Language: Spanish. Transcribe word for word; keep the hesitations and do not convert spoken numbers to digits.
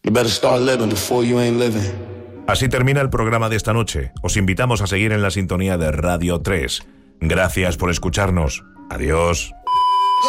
You better start living before you ain't living. Así termina el programa de esta noche. Os invitamos a seguir en la sintonía de Radio tres. Gracias por escucharnos. Adiós.